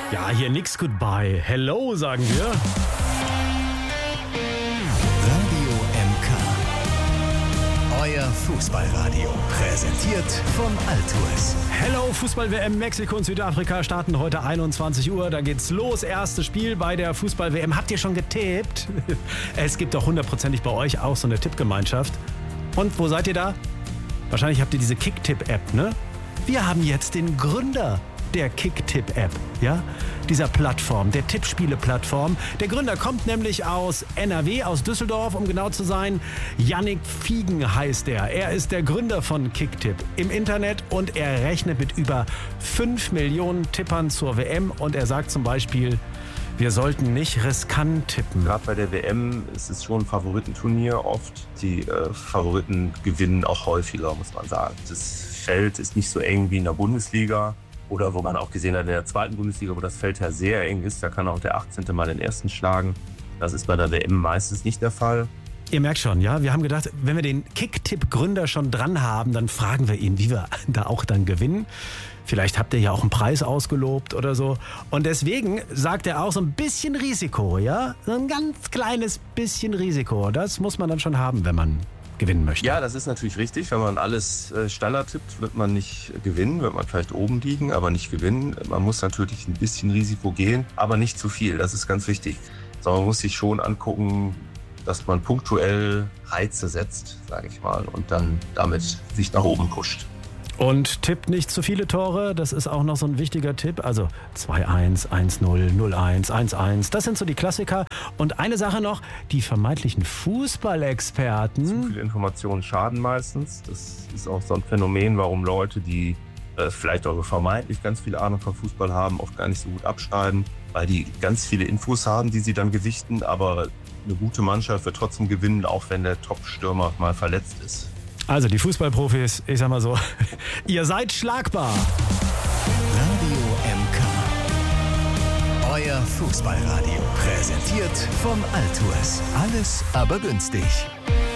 Ja, hier nix Goodbye. Hello, sagen wir. Radio MK. Euer Fußballradio. Präsentiert von Altours. Hello, Fußball-WM Mexiko und Südafrika starten heute 21 Uhr. Da geht's los. Erstes Spiel bei der Fußball-WM. Habt ihr schon getippt? Es gibt doch hundertprozentig bei euch auch so eine Tippgemeinschaft. Und wo seid ihr da? Wahrscheinlich habt ihr diese Kicktipp-App, ne? Wir haben jetzt den Gründer der Kicktipp-App, ja? Dieser Plattform, der Tippspiele-Plattform. Der Gründer kommt nämlich aus NRW, aus Düsseldorf, um genau zu sein. Yannick Fiegen heißt er. Er ist der Gründer von Kicktipp im Internet und er rechnet mit über 5 Millionen Tippern zur WM. Und er sagt zum Beispiel, wir sollten nicht riskant tippen. Gerade bei der WM ist es schon ein Favoritenturnier oft. Die Favoriten gewinnen auch häufiger, muss man sagen. Das Feld ist nicht so eng wie in der Bundesliga. Oder wo man auch gesehen hat in der zweiten Bundesliga, wo das Feld ja sehr eng ist. Da kann auch der 18. mal den ersten schlagen. Das ist bei der WM meistens nicht der Fall. Ihr merkt schon, ja, wir haben gedacht, wenn wir den Kicktipp-Gründer schon dran haben, dann fragen wir ihn, wie wir da auch dann gewinnen. Vielleicht habt ihr ja auch einen Preis ausgelobt oder so. Und deswegen sagt er auch so ein bisschen Risiko, ja? So ein ganz kleines bisschen Risiko. Das muss man dann schon haben, wenn man gewinnen möchte. Ja, das ist natürlich richtig. Wenn man alles Standard tippt, wird man nicht gewinnen. Wird man vielleicht oben liegen, aber nicht gewinnen. Man muss natürlich ein bisschen Risiko gehen, aber nicht zu viel. Das ist ganz wichtig. Sondern man muss sich schon angucken, dass man punktuell Reize setzt, sage ich mal, und dann damit sich nach oben pusht. Und tippt nicht zu viele Tore, das ist auch noch so ein wichtiger Tipp. Also 2-1, 1-0, 0-1, 1-1, das sind so die Klassiker. Und eine Sache noch, die vermeintlichen Fußballexperten. Zu viele Informationen schaden meistens. Das ist auch so ein Phänomen, warum Leute, die vielleicht auch vermeintlich ganz viel Ahnung von Fußball haben, oft gar nicht so gut abschneiden, weil die ganz viele Infos haben, die sie dann gewichten. Aber eine gute Mannschaft wird trotzdem gewinnen, auch wenn der Top-Stürmer mal verletzt ist. Also die Fußballprofis, ich sag mal so, ihr seid schlagbar. Radio MK. Euer Fußballradio. Präsentiert von Altours. Alles aber günstig.